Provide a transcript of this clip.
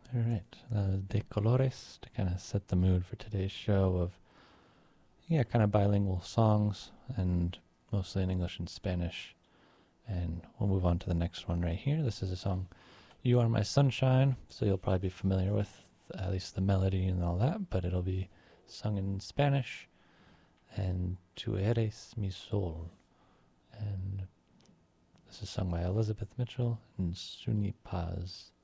All right, De Colores to kind of set the mood for today's show of, yeah, kind of bilingual songs and mostly in English and Spanish. And we'll move on to the next one right here. This is a song, You Are My Sunshine, so you'll probably be familiar with at least the melody and all that, but it'll be sung in Spanish. And Tu Eres Mi Sol. And this is sung by Elizabeth Mitchell and Suni Paz.